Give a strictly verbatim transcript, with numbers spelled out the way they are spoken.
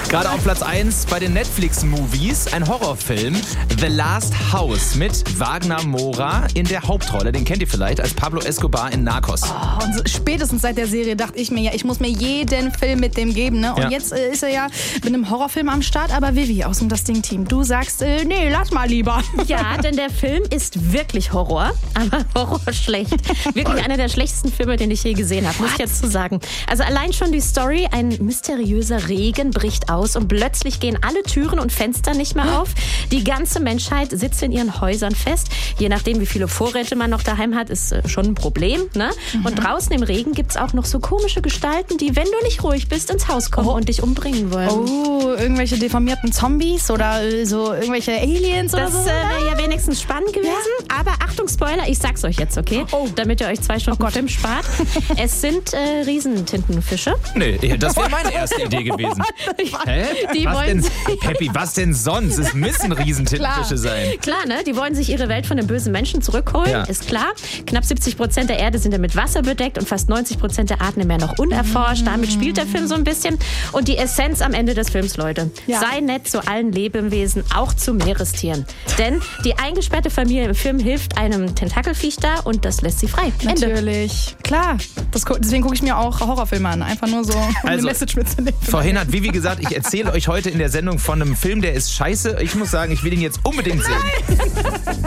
Gerade auf Platz eins bei den Netflix-Movies ein Horrorfilm, The Last House mit Wagner Moura in der Hauptrolle. Den kennt ihr vielleicht als Pablo Escobar in Narcos. Oh, und so, spätestens seit der Serie dachte ich mir ja, ich muss mir jeden Film mit dem geben. Ne? Und Ja. jetzt äh, ist er ja mit einem Horrorfilm am Start. Aber Vivi aus dem Das Ding-Team, du sagst, äh, nee, lass mal lieber. Ja, denn der Film ist wirklich Horror, aber Horror schlecht. Wirklich einer der schlechtesten Filme, den ich je gesehen habe, muss ich jetzt zu sagen. Also allein schon die Story, ein mysteriöser Regen bricht aus und plötzlich gehen alle Türen und Fenster nicht mehr auf. Die ganze Menschheit sitzt in ihren Häusern fest. Je nachdem, wie viele Vorräte man noch daheim hat, ist äh, schon ein Problem. Ne? Mhm. Und draußen im Regen gibt es auch noch so komische Gestalten, die, wenn du nicht ruhig bist, ins Haus kommen Oh. und dich umbringen wollen. Oh, irgendwelche deformierten Zombies oder äh, so irgendwelche Aliens oder Das so? äh, wäre ja wenigstens spannend gewesen. Aber Achtung, Spoiler, ich sag's euch jetzt, okay? Oh. Damit ihr euch zwei Stunden Film spart. Es sind äh, Riesentintenfische. Nee, das wäre meine erste Idee gewesen. Hä? Die was wollen denn, Peppi, was denn sonst? Es müssen Riesentintenfische sein. Klar, ne? Die wollen sich ihre Welt von den bösen Menschen zurückholen, Ja. ist klar. Knapp siebzig Prozent der Erde sind ja mit Wasser bedeckt und fast neunzig Prozent der Arten im Meer noch unerforscht. Damit spielt der Film so ein bisschen. Und die Essenz am Ende des Films, Leute. Ja. Sei nett zu allen Lebewesen, auch zu Meerestieren. Denn die eingesperrte Familie im Film hilft einem Tentakelviech da und das lässt sie frei. Ende. Natürlich, klar. Das, gu- deswegen gucke ich mir auch Horrorfilme an. Einfach nur so, um Also, eine Message mitzunehmen. Vorhin hat Vivi gesagt, ich erzähle euch heute in der Sendung von einem Film, der ist scheiße. Ich muss sagen, ich will ihn jetzt unbedingt sehen.